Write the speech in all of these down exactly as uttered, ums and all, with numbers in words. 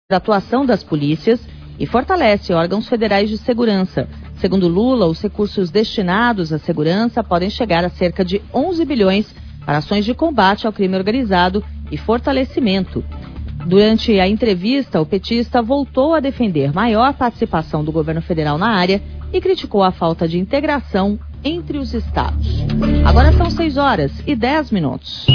da atuação das polícias e fortalece órgãos federais de segurança. Segundo Lula, os recursos destinados à segurança podem chegar a cerca de onze bilhões para ações de combate ao crime organizado e fortalecimento. Durante a entrevista, o petista voltou a defender maior participação do governo federal na área e criticou a falta de integração entre os estados. Agora são seis horas e dez minutos.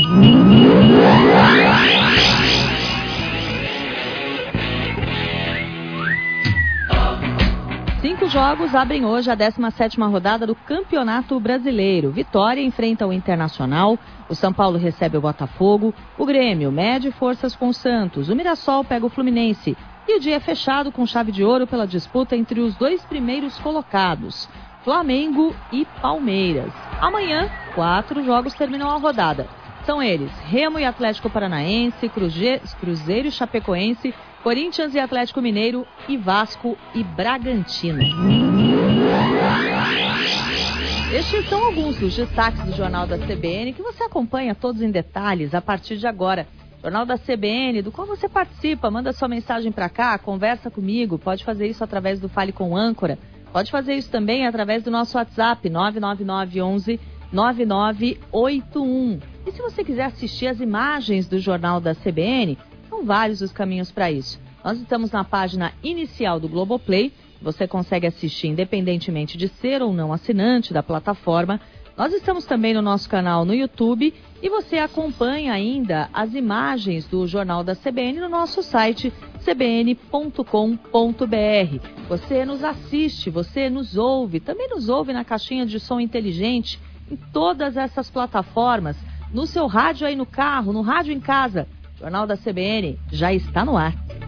Cinco jogos abrem hoje a décima sétima rodada do Campeonato Brasileiro. Vitória enfrenta o Internacional, o São Paulo recebe o Botafogo, o Grêmio mede forças com o Santos, o Mirassol pega o Fluminense e o dia é fechado com chave de ouro pela disputa entre os dois primeiros colocados, Flamengo e Palmeiras. Amanhã, quatro jogos terminam a rodada. São eles: Remo e Atlético Paranaense, Cruze... Cruzeiro e Chapecoense, Corinthians e Atlético Mineiro e Vasco e Bragantino. Estes são alguns dos destaques do Jornal da C B N que você acompanha todos em detalhes a partir de agora. Jornal da C B N, do qual você participa, manda sua mensagem para cá, conversa comigo, pode fazer isso através do Fale com Âncora, pode fazer isso também através do nosso WhatsApp nove nove nove onze nove nove oito um. E se você quiser assistir as imagens do Jornal da C B N, são vários os caminhos para isso. Nós estamos na página inicial do Globoplay, você consegue assistir independentemente de ser ou não assinante da plataforma. Nós estamos também no nosso canal no YouTube e você acompanha ainda as imagens do Jornal da C B N no nosso site c b n ponto com ponto b r. Você nos assiste, você nos ouve, também nos ouve na caixinha de som inteligente, em todas essas plataformas, no seu rádio aí no carro, no rádio em casa. O Jornal da C B N já está no ar.